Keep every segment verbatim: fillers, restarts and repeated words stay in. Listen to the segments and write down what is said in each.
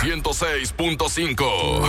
ciento seis punto cinco.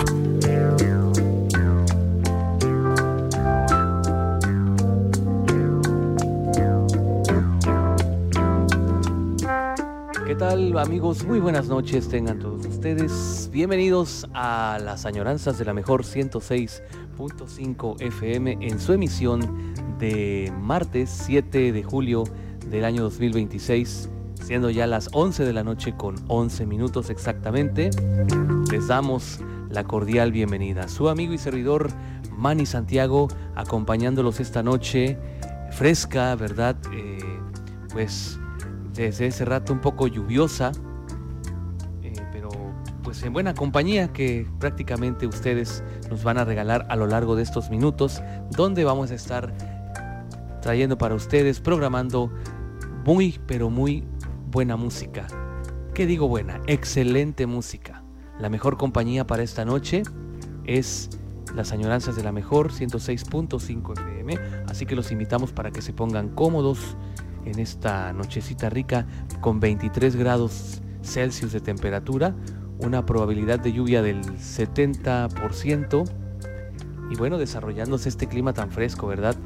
¿Qué tal, amigos? Muy buenas noches tengan todos ustedes. Bienvenidos a las añoranzas de la mejor ciento seis punto cinco F M en su emisión de martes siete de julio del año dos mil veintiséis, siendo ya las once de la noche con once minutos exactamente. Les damos la cordial bienvenida. Su amigo y servidor Manny Santiago, acompañándolos esta noche fresca, ¿verdad? Eh, pues desde ese rato un poco lluviosa, eh, pero pues en buena compañía que prácticamente ustedes nos van a regalar a lo largo de estos minutos, donde vamos a estar trayendo para ustedes, programando muy, pero muy buena música. ¿Qué digo buena? Excelente música. La mejor compañía para esta noche es las añoranzas de la mejor ciento seis punto cinco F M, así que los invitamos para que se pongan cómodos en esta nochecita rica con veintitrés grados Celsius de temperatura, una probabilidad de lluvia del setenta por ciento y bueno, desarrollándose este clima tan fresco, ¿verdad?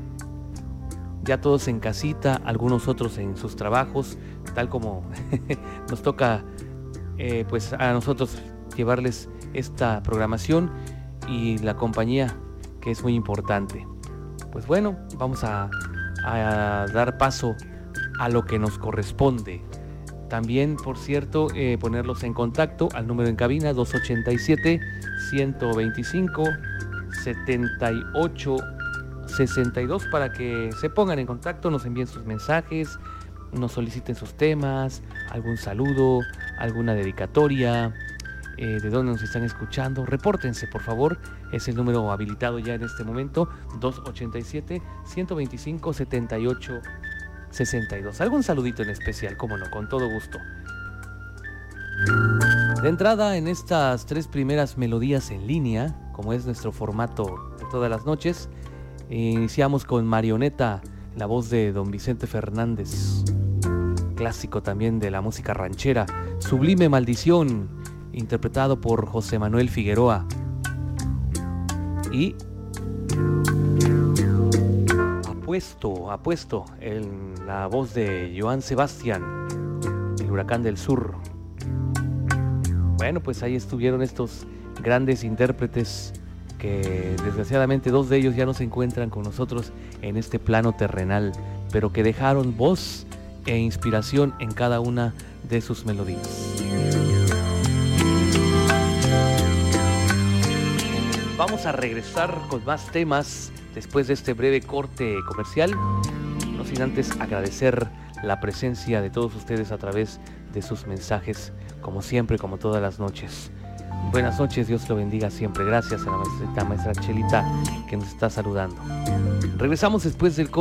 Ya todos en casita, algunos otros en sus trabajos, tal como nos toca eh, pues a nosotros llevarles esta programación y la compañía, que es muy importante. Pues bueno, vamos a a dar paso a lo que nos corresponde. También, por cierto, eh, ponerlos en contacto al número en cabina dos ochenta y siete, ciento veinticinco, setenta y ocho sesenta y dos para que se pongan en contacto, nos envíen sus mensajes, nos soliciten sus temas, algún saludo, alguna dedicatoria, eh, de dónde nos están escuchando. Repórtense, por favor. Es el número habilitado ya en este momento, dos ochenta y siete, ciento veinticinco, setenta y ocho sesenta y dos. Algún saludito en especial, cómo no, con todo gusto. De entrada, en estas tres primeras melodías en línea, como es nuestro formato de todas las noches, iniciamos con Marioneta, la voz de don Vicente Fernández, clásico también de la música ranchera. Sublime Maldición, interpretado por José Manuel Figueroa. Y apuesto, apuesto en la voz de Joan Sebastián, el Huracán del Sur. Bueno, pues ahí estuvieron estos grandes intérpretes que desgraciadamente dos de ellos ya no se encuentran con nosotros en este plano terrenal, pero que dejaron voz e inspiración en cada una de sus melodías. Vamos a regresar con más temas después de este breve corte comercial, no sin antes agradecer la presencia de todos ustedes a través de sus mensajes, como siempre, como todas las noches. Buenas noches, Dios lo bendiga siempre. Gracias a la maestra, maestra Chelita, que nos está saludando. Regresamos después del corte.